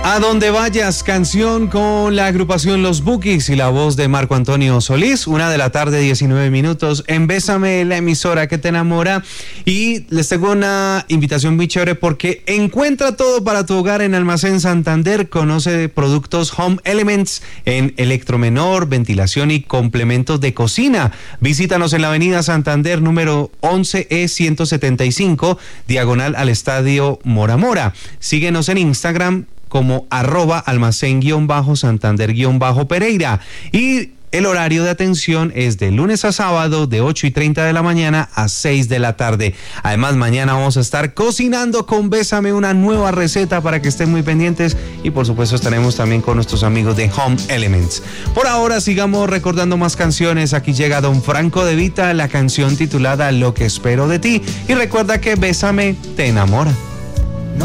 A donde vayas, canción con la agrupación Los Bukis y la voz de Marco Antonio Solís, 1:00 p.m, 19 minutos, en Bésame, la emisora que te enamora. Y les tengo una invitación muy chévere porque encuentra todo para tu hogar en Almacén Santander. Conoce productos Home Elements en electromenor, ventilación y complementos de cocina. Visítanos en la avenida Santander número 11E175, diagonal al Estadio Mora Mora. Síguenos en Instagram como @almacén_Santander_Pereira. Y el horario de atención es de lunes a sábado de 8:30 de la mañana a 6 de la tarde. Además, mañana vamos a estar cocinando con Bésame una nueva receta para que estén muy pendientes, y por supuesto estaremos también con nuestros amigos de Home Elements. Por ahora sigamos recordando más canciones. Aquí llega Don Franco De Vita, la canción titulada Lo que espero de ti, y recuerda que Bésame te enamora.